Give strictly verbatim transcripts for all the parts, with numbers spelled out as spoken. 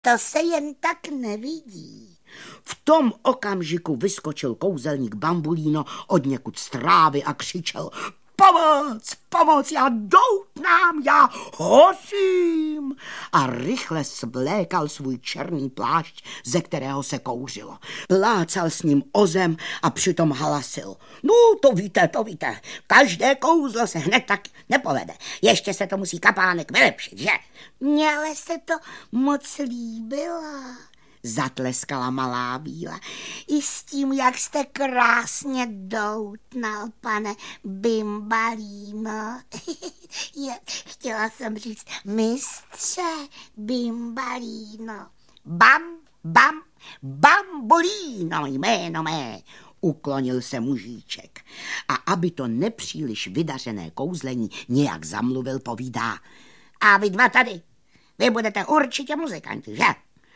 To se jen tak nevidí. V tom okamžiku vyskočil kouzelník Bambulíno od někud z trávy a křičel: Pomoc, pomoc, já doutnám, já hořím. A rychle svlékal svůj černý plášť, ze kterého se kouřilo. Plácal s ním o zem a přitom halasil: No, to víte, to víte, každé kouzlo se hned tak nepovede. Ještě se to musí kapánek vylepšit, že? Mně ale se to moc líbilo, zatleskala malá Víla. I s tím, jak jste krásně doutnal, pane Bimbalíno. Chtěla jsem říct mistře Bimbalíno. Bam, bam, Bambulíno, jméno mé, uklonil se mužíček. A aby to nepříliš vydařené kouzlení nějak zamluvil, povídá: A vy dva tady, vy budete určitě muzikanti, že?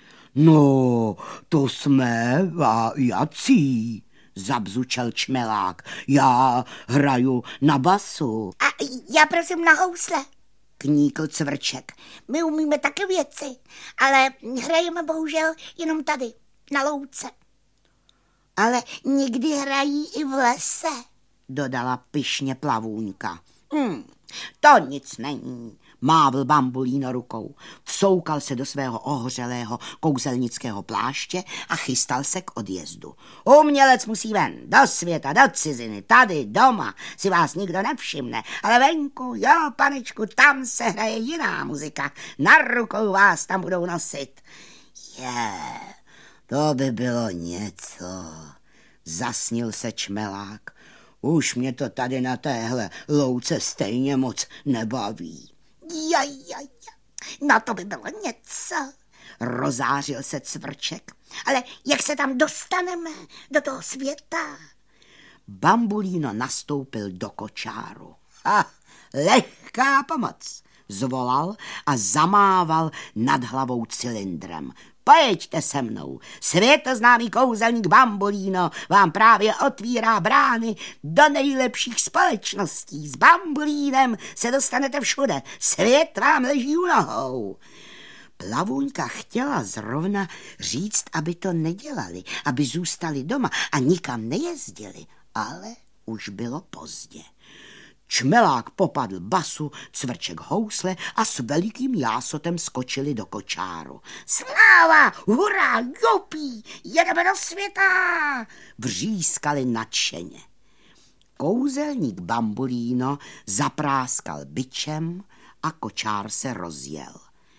No, to jsme a jací, zabzučel Čmelák. Já hraju na basu. A já prosím na housle, kníkl Cvrček. My umíme také věci, ale hrajeme bohužel jenom tady, na louce. Ale někdy hrají i v lese, dodala pyšně Plavůňka. Hm, to nic není, mávl Bambulíno rukou. Vsoukal se do svého ohořelého kouzelnického pláště a chystal se k odjezdu. Umělec musí ven, do světa, do ciziny, tady, doma, si vás nikdo nevšimne, ale venku, jo, panečku, tam se hraje jiná muzika, na rukou vás tam budou nosit. Je, yeah, to by bylo něco, zasnil se Čmelák. Už mě to tady na téhle louce stejně moc nebaví. Ja, ja, ja, no to by bylo něco, rozářil se Cvrček. Ale jak se tam dostaneme do toho světa? Bambulíno nastoupil do kočáru. Ha, lehká pomoc, zvolal a zamával nad hlavou cylindrem. Pojďte se mnou, světoznámý kouzelník Bambulíno vám právě otvírá brány do nejlepších společností. S Bambulínem se dostanete všude, svět vám leží u nohou. Plavůňka chtěla zrovna říct, aby to nedělali, aby zůstali doma a nikam nejezdili, ale už bylo pozdě. Čmelák popadl basu, Cvrček housle a s velikým jásotem skočili do kočáru. Sláva, hurá, jupí, jedeme do světa, vřískali nadšeně. Kouzelník Bambulíno zapráskal bičem a kočár se rozjel.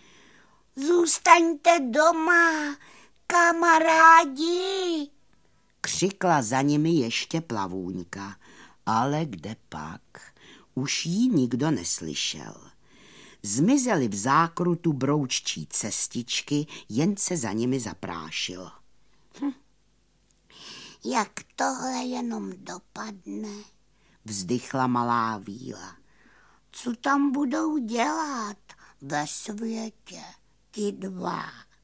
Zůstaňte doma, kamarádi, křikla za nimi ještě Plavůňka, ale kde pak? Už jí nikdo neslyšel. Zmizely v zákrutu brouččí cestičky, jen se za nimi zaprášilo. Hm. Jak tohle jenom dopadne, vzdychla malá Víla. Co tam budou dělat ve světě ti dva?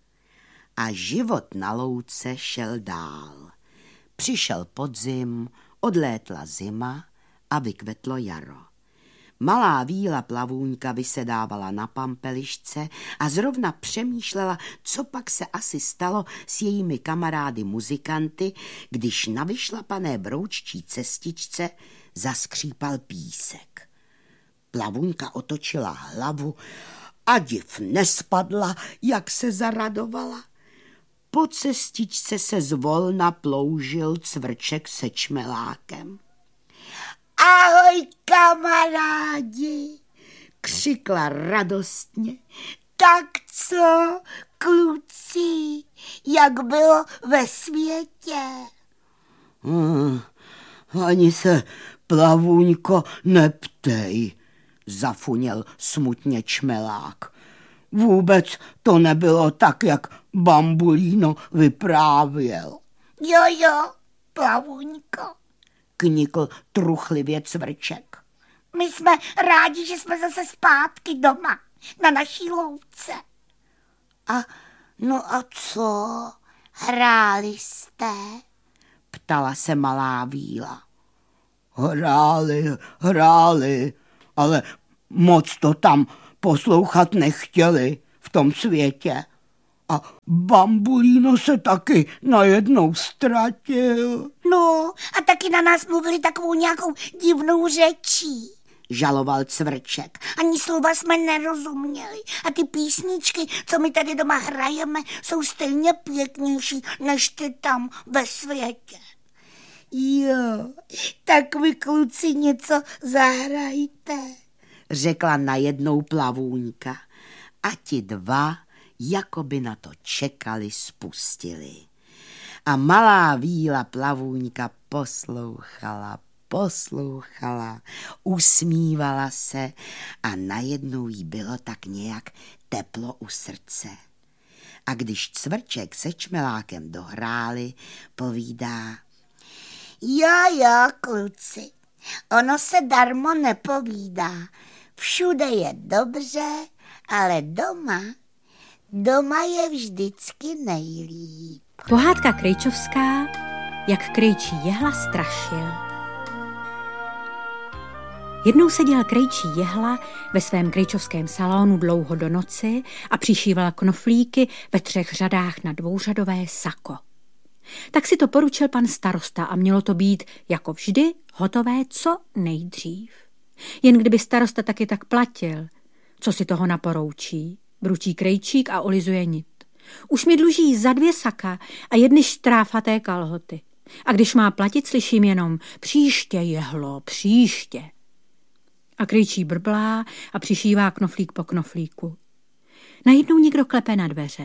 A život na louce šel dál. Přišel podzim, odlétla zima a vykvetlo jaro. Malá Víla Plavůňka vysedávala na pampelišce a zrovna přemýšlela, co pak se asi stalo s jejími kamarády muzikanty, když na vyšlapané brouččí cestičce zaskřípal písek. Plavůňka otočila hlavu a div nespadla, jak se zaradovala. Po cestičce se zvolna ploužil Cvrček se Čmelákem. Ahoj, kamarádi, křikla radostně. Tak co, kluci, jak bylo ve světě? Hmm, ani se, Plavůňko, neptej, zafuněl smutně Čmelák. Vůbec to nebylo tak, jak Bambulíno vyprávěl. Jo, jo, Plavůňko, knikl truchlivě Cvrček. My jsme rádi, že jsme zase zpátky doma, na naší louce. A no a co, hráli jste? Ptala se malá Víla. Hráli, hráli, ale moc to tam poslouchat nechtěli v tom světě. A Bambulíno se taky najednou ztratil. No, a taky na nás mluvili takovou nějakou divnou řečí, žaloval Cvrček. Ani slova jsme nerozuměli. A ty písničky, co my tady doma hrajeme, jsou stejně pěknější, než ty tam ve světě. Jo, tak vy kluci něco zahrajte, řekla najednou Plavůňka. A ti dva, jako by na to čekali, spustili. A malá víla Plavůňka poslouchala, poslouchala, usmívala se a najednou jí bylo tak nějak teplo u srdce. A když Cvrček se Čmelákem dohráli, povídá: Jo, jo, kluci, ono se darmo nepovídá. Všude je dobře, ale doma, doma je vždycky nejlíp. Pohádka krejčovská, jak krejčí jehla strašil. Jednou seděl krejčí jehla ve svém krejčovském salonu dlouho do noci a přišívala knoflíky ve třech řadách na dvouřadové sako. Tak si to poručil pan starosta a mělo to být, jako vždy, hotové co nejdřív. Jen kdyby starosta taky tak platil, co si toho naporoučí, bručí krejčík a olizuje nit. Už mi dluží za dvě saka a jedny štráfaté kalhoty. A když má platit, slyším jenom: příště, jehlo, příště. A krejčí brblá a přišívá knoflík po knoflíku. Najednou někdo klepe na dveře.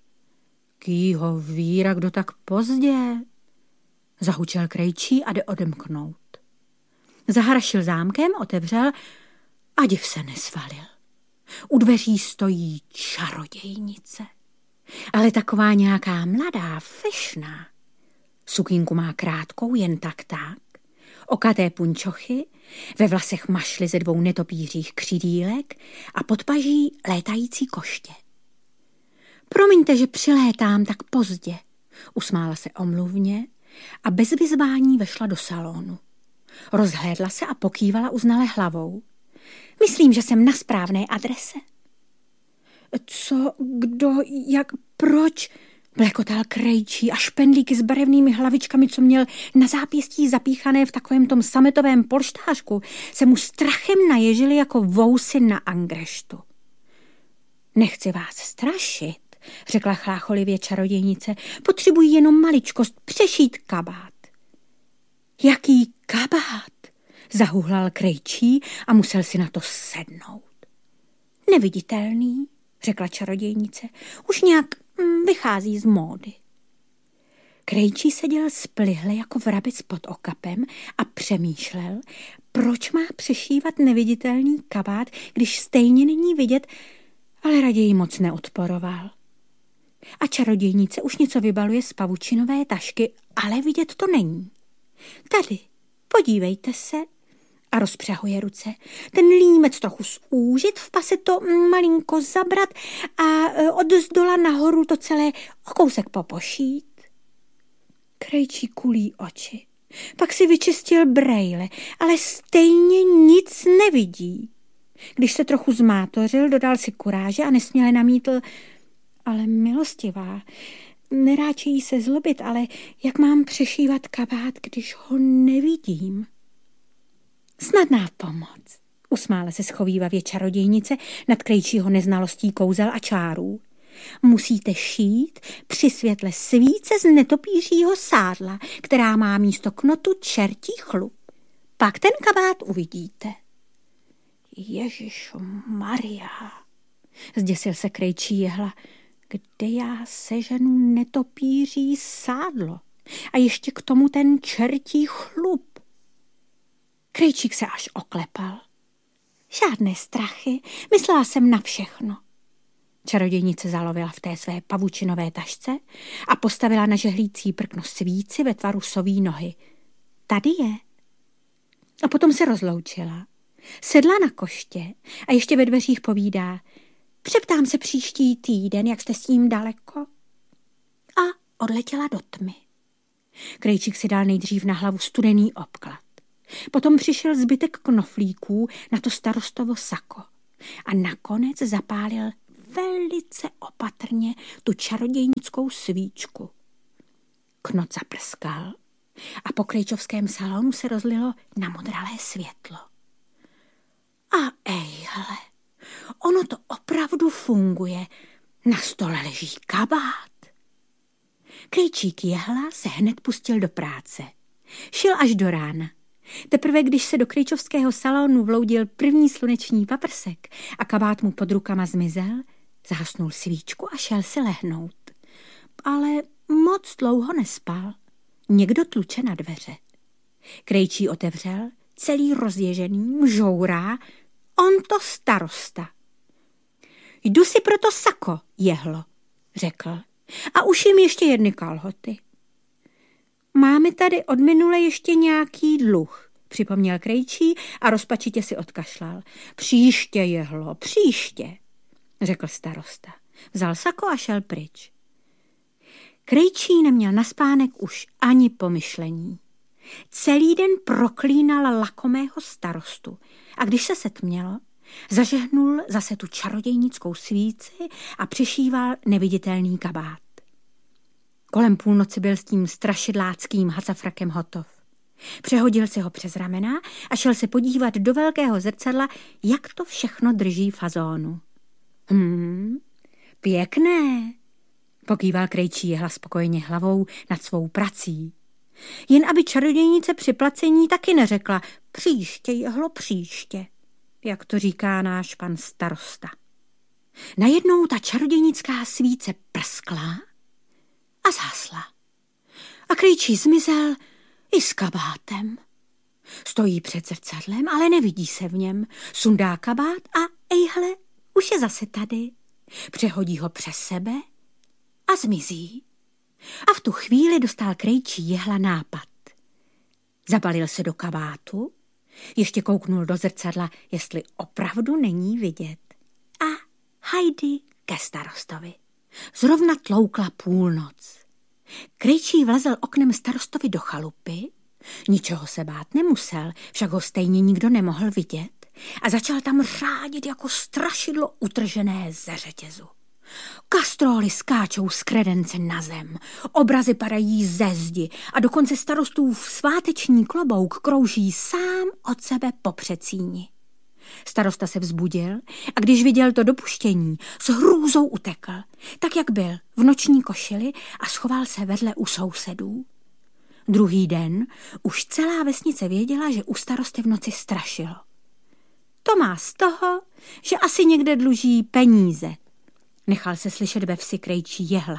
Kýho víra, kdo tak pozdě? Zahučel krejčí a jde odemknout. Zahrašil zámkem, otevřel a div se nesvalil. U dveří stojí čarodějnice. Ale taková nějaká mladá, fešná. Sukínku má krátkou, jen tak tak. Okaté punčochy, ve vlasech mašly ze dvou netopířích křidílek a pod paží létající koště. Promiňte, že přilétám tak pozdě, usmála se omluvně a bez vyzvání vešla do salonu. Rozhlédla se a pokývala uznale hlavou. Myslím, že jsem na správné adrese. Co, kdo, jak, proč? Blekotal krejčí a špendlíky s barevnými hlavičkami, co měl na zápěstí zapíchané v takovém tom sametovém polštářku, se mu strachem naježili jako vousy na angreštu. Nechci vás strašit, řekla chlácholivě čarodějnice, potřebuji jenom maličkost přešít kabát. Jaký kabát? Zahuhlal krejčí a musel si na to sednout. Neviditelný, řekla čarodějnice, už nějak mm, vychází z módy. Krejčí seděl splihle jako vrabec pod okapem a přemýšlel, proč má přešívat neviditelný kabát, když stejně není vidět, ale raději moc neodporoval. A čarodějnice už něco vybaluje z pavučinové tašky, ale vidět to není. Tady, podívejte se, a rozpřahuje ruce. Ten límec trochu zúžit, v pase to malinko zabrat a od zdola nahoru to celé o kousek popošít. Krejčí kulí oči. Pak si vyčistil brejle, ale stejně nic nevidí. Když se trochu zmátořil, dodal si kuráže a nesměle namítl: ale milostivá, neráčejí se zlobit, ale jak mám přešívat kabát, když ho nevidím? Snadná pomoc, usmála se schovívavě čarodějnice nad krejčího neznalostí kouzel a čárů. Musíte šít při světle svíce z netopířího sádla, která má místo knotu čertí chlup. Pak ten kabát uvidíte. Ježiš Maria, zděsil se krejčí jehla, kde já seženu netopíří sádlo a ještě k tomu ten čertí chlup. Krejčík se až oklepal. Žádné strachy, myslela jsem na všechno. Čarodějnice zalovila v té své pavučinové tašce a postavila na žehlící prkno svíci ve tvaru soví nohy. Tady je. A potom se rozloučila. Sedla na koště a ještě ve dveřích povídá: přeptám se příští týden, jak jste s tím daleko. A odletěla do tmy. Krejčík si dal nejdřív na hlavu studený obklad. Potom přišel zbytek knoflíků na to starostovo sako a nakonec zapálil velice opatrně tu čarodějnickou svíčku. Knot zaprskal a po krejčovském salonu se rozlilo namodralé světlo. A ejhle, ono to opravdu funguje. Na stole leží kabát. Krejčík Jehla se hned pustil do práce. Šil až do rána. Teprve když se do krejčovského salonu vloudil první sluneční paprsek a kabát mu pod rukama zmizel, zahasnul svíčku a šel si lehnout. Ale moc dlouho nespal. Někdo tluče na dveře. Krejčí otevřel, celý rozježený, mžourá, on to starosta. Jdu si proto sako, Jehlo, řekl, a uším ještě jedny kalhoty. Máme tady od minule ještě nějaký dluh, připomněl krejčí a rozpačitě si odkašlal. Příště, Jehlo, příště, řekl starosta. Vzal sako a šel pryč. Krejčí neměl na spánek už ani pomyšlení. Celý den proklínal lakomého starostu a když se setmělo, zažehnul zase tu čarodějnickou svíci a přišíval neviditelný kabát. Kolem půlnoci byl s tím strašidláckým hacafrakem hotov. Přehodil si ho přes ramena a šel se podívat do velkého zrcadla, jak to všechno drží fazónu. Hmm, pěkné, pokýval krejčí Jehla spokojeně hlavou nad svou prací. Jen aby čarodějnice při placení taky neřekla příště, Jehlo, příště, jak to říká náš pan starosta. Najednou ta čarodějnická svíce prskla a zhasla. A krejčí zmizel i s kabátem. Stojí před zrcadlem, ale nevidí se v něm. Sundá kabát a ejhle, už je zase tady. Přehodí ho přes sebe a zmizí. A v tu chvíli dostal krejčí Jehla nápad. Zabalil se do kabátu, ještě kouknul do zrcadla, jestli opravdu není vidět. A hajdy ke starostovi. Zrovna tloukla půlnoc. Krejčí vlezl oknem starostovi do chalupy, ničeho se bát nemusel, však ho stejně nikdo nemohl vidět a začal tam řádit jako strašidlo utržené ze řetězu. Kastróly skáčou z kredence na zem, obrazy padají ze zdi a dokonce starostův sváteční klobouk krouží sám od sebe po přecíni. Starosta se vzbudil a když viděl to dopuštění, s hrůzou utekl, tak jak byl, v noční košili a schoval se vedle u sousedů. Druhý den už celá vesnice věděla, že u starosty v noci strašilo. To má z toho, že asi někde dluží peníze, nechal se slyšet ve vsi krejčí Jehla.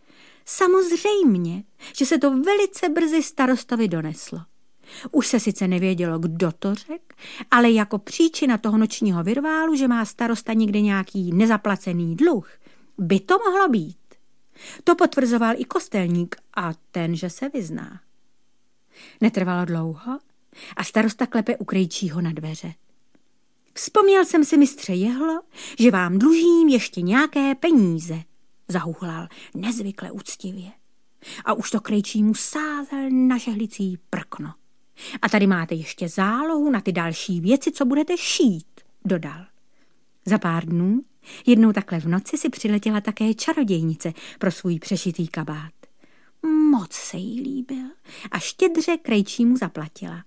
Samozřejmě, že se to velice brzy starostovi doneslo. Už se sice nevědělo, kdo to řekl, ale jako příčina toho nočního virválu, že má starosta někde nějaký nezaplacený dluh, by to mohlo být. To potvrzoval i kostelník a ten, že se vyzná. Netrvalo dlouho a starosta klepe u krejčího na dveře. Vzpomněl jsem si, mistře Jehlo, že vám dlužím ještě nějaké peníze, zahuhlal nezvykle úctivě. A už to krejčímu sázel na žehlicí prkno. A tady máte ještě zálohu na ty další věci, co budete šít, dodal. Za pár dnů, jednou takhle v noci, si přiletěla také čarodějnice pro svůj přešitý kabát. Moc se jí líbil a štědře krejčímu zaplatila.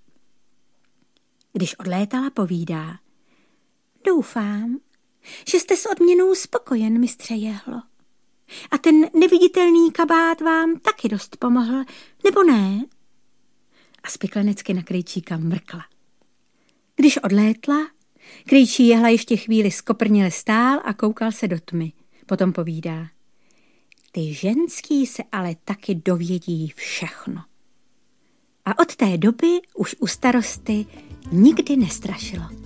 Když odlétala, povídá: Doufám, že jste s odměnou spokojen, mistře Jehlo. A ten neviditelný kabát vám taky dost pomohl, nebo ne? A spiklenecky na krejčíka mrkla. Když odlétla, krejčí Jehla ještě chvíli skoprněle stál a koukal se do tmy. Potom povídá: Ty ženský se ale taky dovědí všechno. A od té doby už u starosty nikdy nestrašilo.